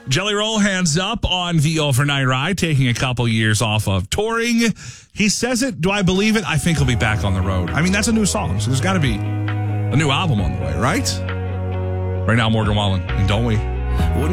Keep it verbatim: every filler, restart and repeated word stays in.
Jelly Roll hands up on the overnight ride, taking a couple years off of touring. He says it. Do I believe it? I think he'll be back on the road. I mean, that's a new song, so there's got to be a new album on the way, right? Right now, Morgan Wallen, and don't we?